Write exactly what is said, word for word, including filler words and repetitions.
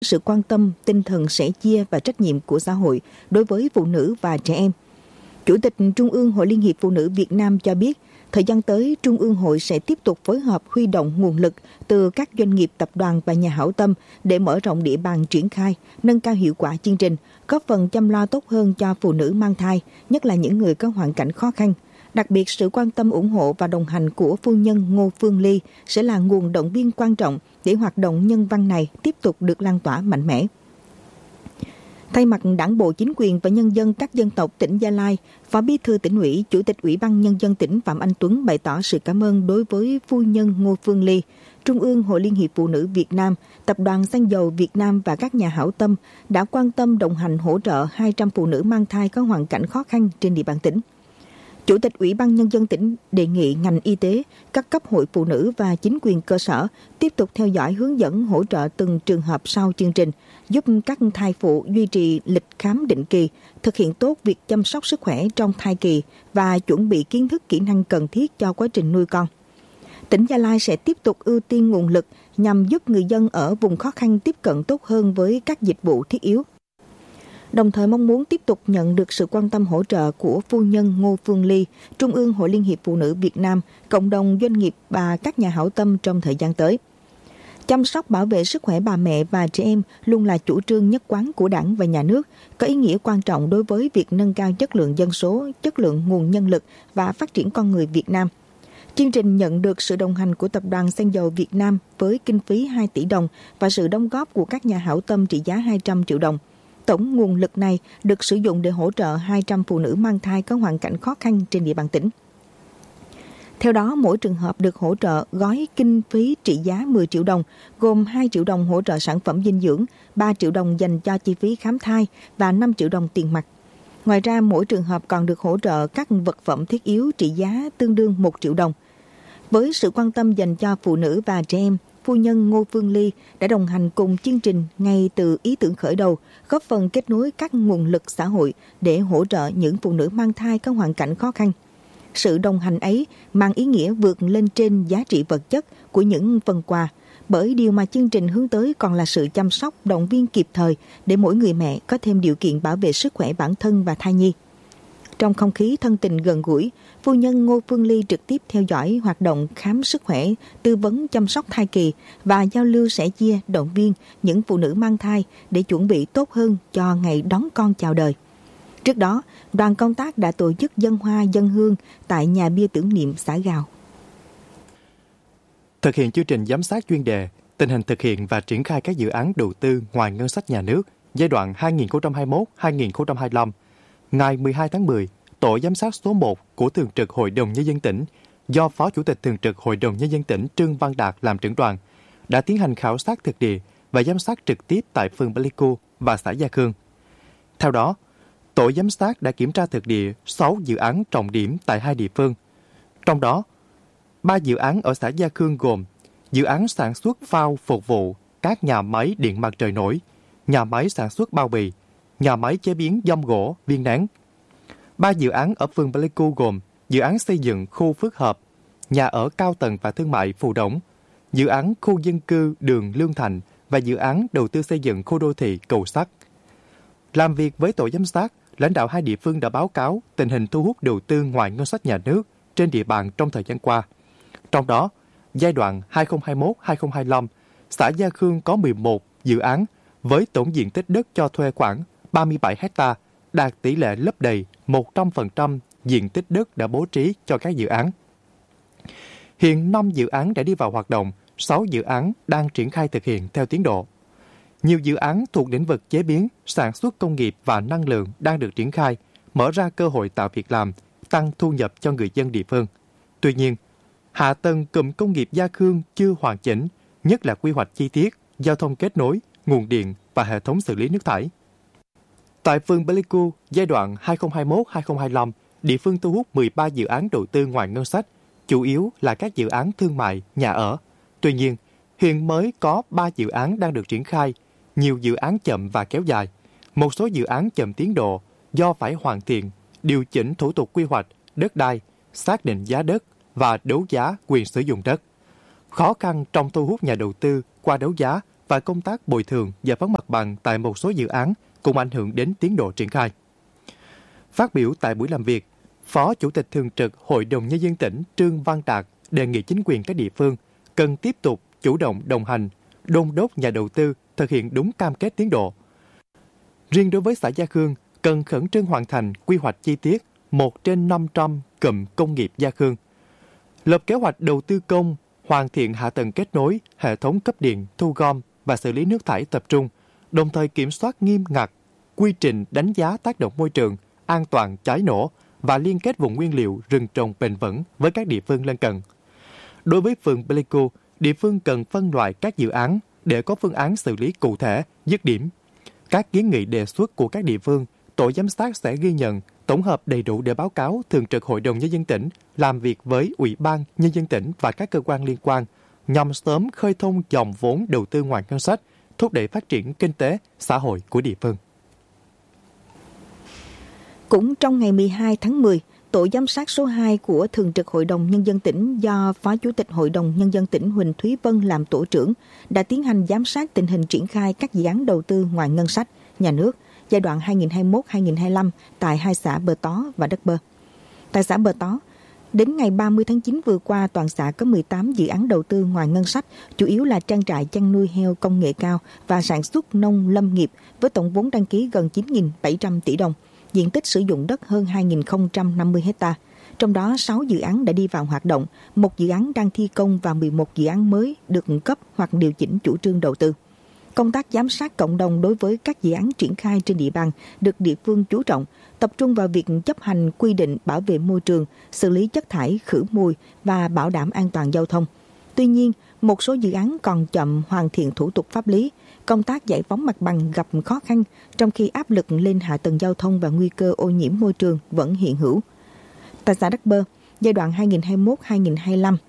sự quan tâm, tinh thần sẻ chia và trách nhiệm của xã hội đối với phụ nữ và trẻ em. Chủ tịch Trung ương Hội Liên hiệp Phụ nữ Việt Nam cho biết, thời gian tới, Trung ương Hội sẽ tiếp tục phối hợp huy động nguồn lực từ các doanh nghiệp, tập đoàn và nhà hảo tâm để mở rộng địa bàn triển khai, nâng cao hiệu quả chương trình, góp phần chăm lo tốt hơn cho phụ nữ mang thai, nhất là những người có hoàn cảnh khó khăn. Đặc biệt, sự quan tâm, ủng hộ và đồng hành của phu nhân Ngô Phương Ly sẽ là nguồn động viên quan trọng để hoạt động nhân văn này tiếp tục được lan tỏa mạnh mẽ. Thay mặt Đảng bộ, chính quyền và nhân dân các dân tộc tỉnh Gia Lai, Phó Bí thư Tỉnh ủy, Chủ tịch Ủy ban Nhân dân tỉnh Phạm Anh Tuấn bày tỏ sự cảm ơn đối với phu nhân Ngô Phương Ly, Trung ương Hội Liên hiệp Phụ nữ Việt Nam, Tập đoàn Xăng dầu Việt Nam và các nhà hảo tâm đã quan tâm, đồng hành, hỗ trợ hai trăm phụ nữ mang thai có hoàn cảnh khó khăn trên địa bàn tỉnh. Chủ tịch Ủy ban Nhân dân tỉnh đề nghị ngành y tế, các cấp hội phụ nữ và chính quyền cơ sở tiếp tục theo dõi, hướng dẫn, hỗ trợ từng trường hợp sau chương trình, giúp các thai phụ duy trì lịch khám định kỳ, thực hiện tốt việc chăm sóc sức khỏe trong thai kỳ và chuẩn bị kiến thức, kỹ năng cần thiết cho quá trình nuôi con. Tỉnh Gia Lai sẽ tiếp tục ưu tiên nguồn lực nhằm giúp người dân ở vùng khó khăn tiếp cận tốt hơn với các dịch vụ thiết yếu. Đồng thời mong muốn tiếp tục nhận được sự quan tâm, hỗ trợ của phu nhân Ngô Phương Ly, Trung ương Hội Liên hiệp Phụ nữ Việt Nam, cộng đồng doanh nghiệp và các nhà hảo tâm trong thời gian tới. Chăm sóc, bảo vệ sức khỏe bà mẹ và trẻ em luôn là chủ trương nhất quán của Đảng và Nhà nước, có ý nghĩa quan trọng đối với việc nâng cao chất lượng dân số, chất lượng nguồn nhân lực và phát triển con người Việt Nam. Chương trình nhận được sự đồng hành của Tập đoàn Xăng dầu Việt Nam với kinh phí hai tỷ đồng và sự đóng góp của các nhà hảo tâm trị giá hai trăm triệu đồng. Tổng nguồn lực này được sử dụng để hỗ trợ hai trăm phụ nữ mang thai có hoàn cảnh khó khăn trên địa bàn tỉnh. Theo đó, mỗi trường hợp được hỗ trợ gói kinh phí trị giá mười triệu đồng, gồm hai triệu đồng hỗ trợ sản phẩm dinh dưỡng, ba triệu đồng dành cho chi phí khám thai và năm triệu đồng tiền mặt. Ngoài ra, mỗi trường hợp còn được hỗ trợ các vật phẩm thiết yếu trị giá tương đương một triệu đồng. Với sự quan tâm dành cho phụ nữ và trẻ em, phu nhân Ngô Phương Ly đã đồng hành cùng chương trình ngay từ ý tưởng khởi đầu, góp phần kết nối các nguồn lực xã hội để hỗ trợ những phụ nữ mang thai có hoàn cảnh khó khăn. Sự đồng hành ấy mang ý nghĩa vượt lên trên giá trị vật chất của những phần quà, bởi điều mà chương trình hướng tới còn là sự chăm sóc, động viên kịp thời để mỗi người mẹ có thêm điều kiện bảo vệ sức khỏe bản thân và thai nhi. Trong không khí thân tình gần gũi, phu nhân Ngô Phương Ly trực tiếp theo dõi hoạt động khám sức khỏe, tư vấn chăm sóc thai kỳ và giao lưu sẻ chia, động viên những phụ nữ mang thai để chuẩn bị tốt hơn cho ngày đón con chào đời. Trước đó, đoàn công tác đã tổ chức dâng hoa dâng hương tại nhà bia tưởng niệm xã Gào. Thực hiện chương trình giám sát chuyên đề, tình hình thực hiện và triển khai các dự án đầu tư ngoài ngân sách nhà nước giai đoạn hai nghìn không trăm hai mươi mốt đến hai nghìn không trăm hai mươi lăm, ngày mười hai tháng mười, Tổ giám sát số một của Thường trực Hội đồng Nhân dân tỉnh do Phó Chủ tịch Thường trực Hội đồng Nhân dân tỉnh Trương Văn Đạt làm trưởng đoàn đã tiến hành khảo sát thực địa và giám sát trực tiếp tại phường Pleiku và xã Gia Khương. Theo đó, Tổ giám sát đã kiểm tra thực địa sáu dự án trọng điểm tại hai địa phương. Trong đó, ba dự án ở xã Gia Khương gồm dự án sản xuất phao phục vụ các nhà máy điện mặt trời nổi, nhà máy sản xuất bao bì, nhà máy chế biến dăm gỗ, viên nén. Ba dự án ở phường Pleiku gồm dự án xây dựng khu phức hợp, nhà ở cao tầng và thương mại Phù Đổng, dự án khu dân cư đường Lương Thành và dự án đầu tư xây dựng khu đô thị Cầu Sắt. Làm việc với tổ giám sát, lãnh đạo hai địa phương đã báo cáo tình hình thu hút đầu tư ngoài ngân sách nhà nước trên địa bàn trong thời gian qua. Trong đó, giai đoạn hai nghìn không trăm hai mươi mốt đến hai nghìn không trăm hai mươi lăm, xã Gia Khương có mười một dự án với tổng diện tích đất cho thuê khoảng ba mươi bảy héc ta, đạt tỷ lệ lấp đầy một trăm phần trăm diện tích đất đã bố trí cho các dự án. Hiện năm dự án đã đi vào hoạt động, sáu dự án đang triển khai thực hiện theo tiến độ. Nhiều dự án thuộc lĩnh vực chế biến, sản xuất công nghiệp và năng lượng đang được triển khai, mở ra cơ hội tạo việc làm, tăng thu nhập cho người dân địa phương. Tuy nhiên, hạ tầng cụm công nghiệp Gia Khương chưa hoàn chỉnh, nhất là quy hoạch chi tiết, giao thông kết nối, nguồn điện và hệ thống xử lý nước thải. Tại phường Pleiku, giai đoạn hai nghìn không trăm hai mươi mốt đến hai nghìn không trăm hai mươi lăm, địa phương thu hút mười ba dự án đầu tư ngoài ngân sách, chủ yếu là các dự án thương mại, nhà ở. Tuy nhiên, hiện mới có ba dự án đang được triển khai, nhiều dự án chậm và kéo dài. Một số dự án chậm tiến độ do phải hoàn thiện, điều chỉnh thủ tục quy hoạch, đất đai, xác định giá đất và đấu giá quyền sử dụng đất. Khó khăn trong thu hút nhà đầu tư qua đấu giá và công tác bồi thường giải phóng mặt bằng tại một số dự án cũng ảnh hưởng đến tiến độ triển khai. Phát biểu tại buổi làm việc, Phó Chủ tịch Thường trực Hội đồng Nhân dân tỉnh Trương Văn Đạt đề nghị chính quyền các địa phương cần tiếp tục chủ động đồng hành, đôn đốc nhà đầu tư thực hiện đúng cam kết tiến độ. Riêng đối với xã Gia Khương, cần khẩn trương hoàn thành quy hoạch chi tiết một trên năm trăm cụm công nghiệp Gia Khương, lập kế hoạch đầu tư công, hoàn thiện hạ tầng kết nối, hệ thống cấp điện, thu gom và xử lý nước thải tập trung, đồng thời kiểm soát nghiêm ngặt quy trình đánh giá tác động môi trường, an toàn cháy nổ và liên kết vùng nguyên liệu rừng trồng bền vững với các địa phương lân cận. Đối với phường Pleiku, địa phương cần phân loại các dự án để có phương án xử lý cụ thể, dứt điểm. Các kiến nghị đề xuất của các địa phương, tổ giám sát sẽ ghi nhận, tổng hợp đầy đủ để báo cáo Thường trực Hội đồng Nhân dân tỉnh, làm việc với Ủy ban Nhân dân tỉnh và các cơ quan liên quan, nhằm sớm khơi thông dòng vốn đầu tư ngoài ngân sách, thúc đẩy phát triển kinh tế, xã hội của địa phương. Cũng trong ngày mười hai tháng mười, Tổ giám sát số hai của Thường trực Hội đồng Nhân dân tỉnh do Phó Chủ tịch Hội đồng Nhân dân tỉnh Huỳnh Thúy Vân làm tổ trưởng đã tiến hành giám sát tình hình triển khai các dự án đầu tư ngoài ngân sách, nhà nước giai đoạn hai nghìn không trăm hai mươi mốt đến hai nghìn không trăm hai mươi lăm tại hai xã Bờ Tó và Đất Bơ. Tại xã Bờ Tó, đến ngày ba mươi tháng chín vừa qua, toàn xã có mười tám dự án đầu tư ngoài ngân sách, chủ yếu là trang trại chăn nuôi heo công nghệ cao và sản xuất nông lâm nghiệp với tổng vốn đăng ký gần chín nghìn bảy trăm tỷ đồng. Diện tích sử dụng đất hơn hai nghìn không trăm năm mươi héc ta. Trong đó sáu dự án đã đi vào hoạt động, một dự án đang thi công và mười một dự án mới được cấp hoặc điều chỉnh chủ trương đầu tư. Công tác giám sát cộng đồng đối với các dự án triển khai trên địa bàn được địa phương chú trọng, tập trung vào việc chấp hành quy định bảo vệ môi trường, xử lý chất thải, khử mùi và bảo đảm an toàn giao thông. Tuy nhiên, một số dự án còn chậm hoàn thiện thủ tục pháp lý, công tác giải phóng mặt bằng gặp khó khăn, trong khi áp lực lên hạ tầng giao thông và nguy cơ ô nhiễm môi trường vẫn hiện hữu. Tại xã Đắc Bơ, giai đoạn hai nghìn không trăm hai mươi mốt đến hai nghìn không trăm hai mươi lăm,